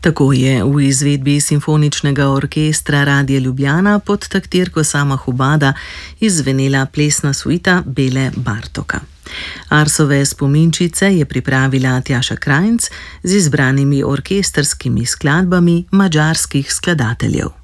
Tako je v izvedbi Simfoničnega orkestra Radia Ljubljana pod taktirko Sama Hubada izzvenela plesna suita Bele Bartoka. Arsove spominčice je pripravila Tjaša Krajnc z izbranimi orkestrskimi skladbami madžarskih skladateljev.